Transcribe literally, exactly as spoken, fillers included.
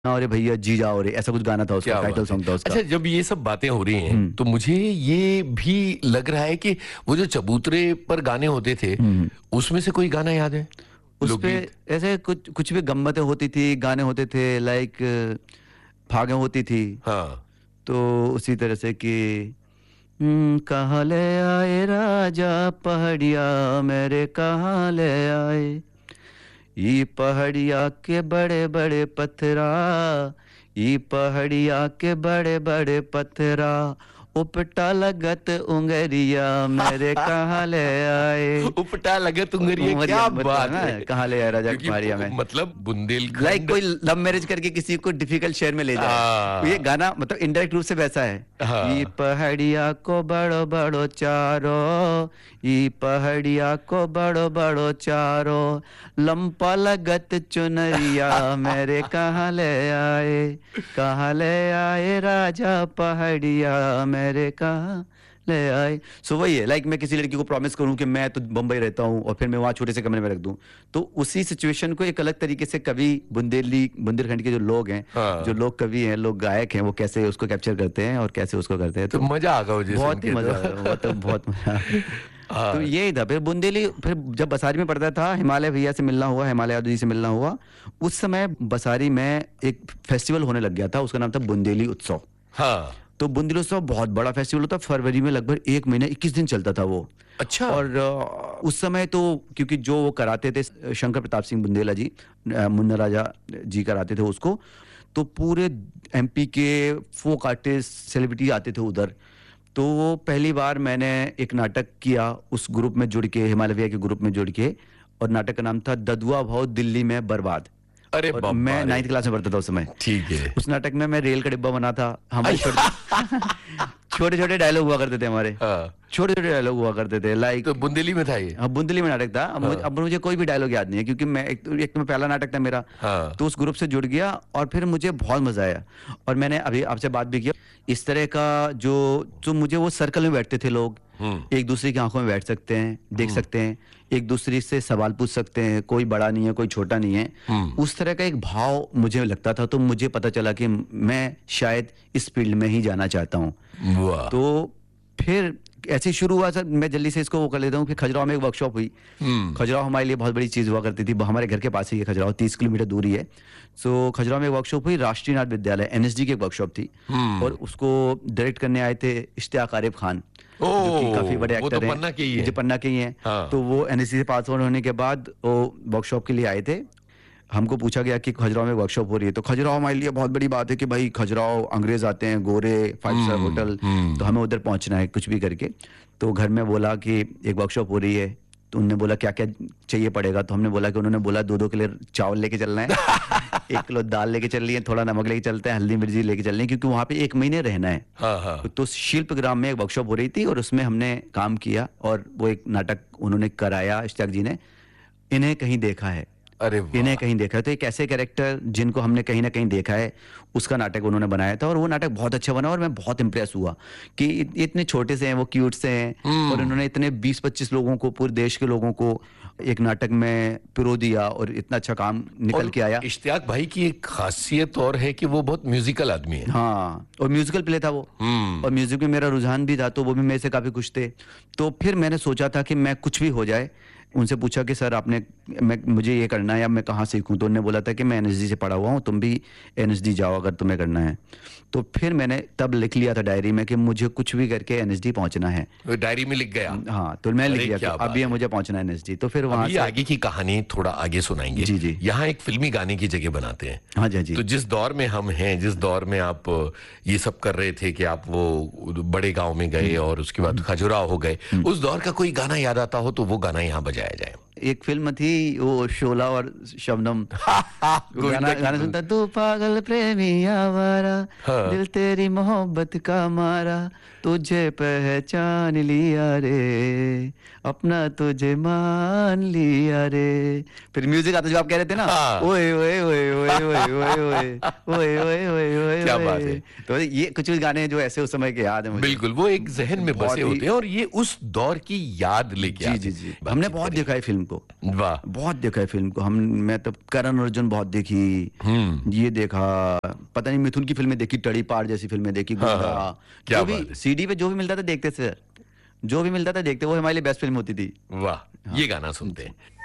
अरे भैया जी जाओ रे, ऐसा कुछ गाना था उसका, टाइटल सॉन्ग था उसका। अच्छा, जब ये सब बातें हो रही हैं तो मुझे ये भी लग रहा है कि वो जो चबूतरे पर गाने होते थे उसमें से कोई गाना याद है? उस पे ऐसे कुछ कुछ भी गम्मतें होती थी, गाने होते थे, लाइक फागे होती थी। हाँ, तो उसी तरह से कि हम्म, कहाँ ले आए राजा पहाड़िया मेरे, कहाँ ले आए ये पहाड़िया के बड़े बड़े पत्थरा, ये पहाड़िया के बड़े बड़े पत्थरा, उपटा लगत उंगरिया मेरे, कहाँ ले आए। उपटा लगत उंगरिया, क्या बात है, कहाँ ले आए राजा पहाड़िया में, मतलब बुंदेलखंड, लाइक कोई लव मैरिज करके किसी को डिफिकल्ट शहर में ले जाए। ये गाना मतलब इनडायरेक्ट रूप से वैसा है। ये पहाड़िया को बड़ो बड़ो चारो, ये पहाड़िया को बड़ो बड़ो चारो, लंपा लगत चुनरिया मेरे, कहाँ ले आए, कहाँ ले आए राजा पहाड़िया मेरे, कहाँ ले आए। सो वही है, लाइक मैं किसी लड़की को प्रॉमिस करूं कि मैं तो बम्बई रहता हूं और फिर मैं वहां छोटे से कमरे में रख दूं, तो उसी सिचुएशन को एक अलग तरीके से कवि बुंदेली बुंदेलखंड के जो लोग हैं, हाँ। जो लोग कवि हैं, लोग गायक हैं, वो कैसे उसको कैप्चर करते हैं और कैसे उसको करते हैं। तो, तो मजा आ गया, बहुत ही मजा आया, तो बहुत मजा। तो यही था। फिर बुंदेली, फिर जब बसारी में पढ़ता था, हिमालय भैया से मिलना हुआ, हिमालय यादव जी से मिलना हुआ। उस समय बसारी में एक फेस्टिवल होने लग गया था, उसका नाम था बुंदेली उत्सव। हाँ। तो बुंदेली उत्सव बहुत बड़ा फेस्टिवल होता, फरवरी में लगभग एक महीने इक्कीस दिन चलता था वो। अच्छा। और उस समय तो क्योंकि जो वो कराते थे शंकर प्रताप सिंह बुंदेला जी, मुन्ना राजा जी कराते थे उसको, तो पूरे एमपी के फोक आर्टिस्ट, सेलिब्रिटी आते थे उधर। तो वो पहली बार मैंने एक नाटक किया उस ग्रुप में जुड़ के, हिमालय भैया के ग्रुप में जुड़ के, और नाटक का नाम था ददुआ भाव दिल्ली में बर्बाद। अरे और मैं नाइन्थ क्लास में पढ़ता था उस समय। ठीक है। उस नाटक में मैं रेल का डिब्बा बना था। हमारे छोटे छोटे डायलॉग हुआ करते थे हमारे, छोटे छोटे डायलॉग हुआ करते थे, लाइक। तो बुंदेली में था ये? हाँ, बुंदेली में नाटक था। अब, हाँ। मुझे, अब मुझे कोई भी डायलॉग याद नहीं है, क्योंकि मैं एक, एक तो पहला नाटक था मेरा। हाँ। तो उस ग्रुप से जुड़ गया और फिर मुझे बहुत मजा आया। और मैंने अभी आपसे बात भी किया, इस तरह का जो जो मुझे वो सर्कल में बैठते थे लोग, एक दूसरे की आंखों में बैठ सकते हैं, देख सकते हैं, एक दूसरे से सवाल पूछ सकते हैं, कोई बड़ा नहीं है, कोई छोटा नहीं है, उस तरह का एक भाव मुझे लगता था। तो मुझे पता चला कि मैं शायद इस फील्ड में ही जाना चाहता हूँ। तो फिर ऐसे ही शुरू हुआ सर। मैं जल्दी से इसको वो कर लेता हूँ कि खजुराहो में एक वर्कशॉप हुई। खजुराहो हमारे लिए बहुत बड़ी चीज हुआ करती थी, हमारे घर के पास ही है खजुराहो, तीस किलोमीटर दूरी है। सो खजुराहो में एक वर्कशॉप हुई, राष्ट्रीय नाट्य विद्यालय एनएसडी की एक वर्कशॉप थी, और उसको डायरेक्ट करने आए थे इश्तियाक आरिफ खान, जो कि काफी बड़े एक्टर हैं, पन्ना के ही है, पन्ना के ही हैं। हाँ। तो वो एनएसडी से पास आउट होने के बाद वो वर्कशॉप के लिए आए थे। हमको पूछा गया कि खजुराहो में वर्कशॉप हो रही है। तो खजुराहो हमारे लिए बहुत बड़ी बात है कि भाई खजुराहो अंग्रेज आते हैं, गोरे, फाइव स्टार होटल, तो हमें उधर पहुंचना है कुछ भी करके। तो घर में बोला कि एक वर्कशॉप हो रही है, तो उन्होंने बोला क्या क्या चाहिए पड़ेगा। तो हमने बोला कि उन्होंने बोला दो दो किलो चावल लेके चलना है, एक किलो दाल लेके चल रही है, थोड़ा नमक लेके चलते हैं, हल्दी मिर्ची लेके चल रही है, क्योंकि वहाँ पे एक महीने रहना है। हाँ हाँ। तो शिल्प ग्राम में एक वर्कशॉप हो रही थी और उसमें हमने काम किया, और वो एक नाटक उन्होंने कराया, इश्तियाक जी ने, इन्हें कहीं देखा है। अरे इन्हें कहीं देखा है। तो एक ऐसे कैरेक्टर जिनको हमने कहीं ना कहीं देखा है, उसका नाटक उन्होंने बनाया था, और वो नाटक बहुत अच्छा बना। और मैं बहुत इंप्रेस हुआ कि इतने छोटे से हैं, वो क्यूट से हैं, और उन्होंने इतने बीस पच्चीस लोगों को, पूरे देश के लोगों को एक नाटक में पिरो दिया, और इतना अच्छा काम निकल के आया। इश्तियाक भाई की एक खासियत और है कि वो बहुत म्यूजिकल आदमी है। हाँ, और म्यूजिकल प्ले था वो, और म्यूजिक में मेरा रुझान भी था, तो वो भी मेरे से काफी खुश थे। तो फिर मैंने सोचा था कि मैं कुछ भी हो जाए। उनसे पूछा कि सर आपने, मैं मुझे ये करना है, अब मैं कहाँ सीखूं। तो उन्होंने बोला था कि मैं एनएसडी से पढ़ा हुआ हूँ, तुम भी एनएसडी जाओ अगर तुम्हें करना है। तो फिर मैंने तब लिख लिया था डायरी में कि मुझे कुछ भी करके एनएसडी पहुंचना है। डायरी में लिख गया? हाँ, तो मैं लिख लिया अभी मुझे पहुंचना है एनएसडी। तो फिर वहाँ आगे की कहानी थोड़ा आगे सुनाएंगे। जी जी। यहाँ एक फिल्मी गाने की जगह बनाते हैं। हाँ जी जी। तो जिस दौर में हम हैं, जिस दौर में आप ये सब कर रहे थे कि आप वो बड़े गाँव में गए और उसके बाद खजुराहो हो गए, उस दौर का कोई गाना याद आता हो तो वो गाना यहाँ बजाया जाए। एक फिल्म थी वो शोला और शबनम, गाना गाना सुनता, तू पागल प्रेमी आवारा, हाँ। दिल तेरी मोहब्बत का मारा, तुझे पहचान लिया रे, अपना तुझे मान लिया रे। फिर म्यूजिक आता जो आप कह रहे थे ना, ओए ओए ओए ओए ओए ओए ओए ओए ओए ओए ओए, क्या बात है। तो ये कुछ गाने जो ऐसे उस समय के याद है मुझे। बिल्कुल, वो एक जहन में बसे होते हैं और ये उस दौर की याद लेके। जी जी जी, हमने बहुत देखा है फिल्म को। को, वाह, बहुत देखा है फिल्म को हम। मैं तो करण अर्जुन बहुत देखी, ये देखा, पता नहीं मिथुन की फिल्में देखी, टड़ी पार जैसी फिल्में देखी, हाँ, गुंडा, हाँ, क्या जो बात भी है। सीडी पे जो भी मिलता था देखते थे, जो भी मिलता था देखते, वो हमारे लिए बेस्ट फिल्म होती थी। वाह, ये गाना सुनते हैं।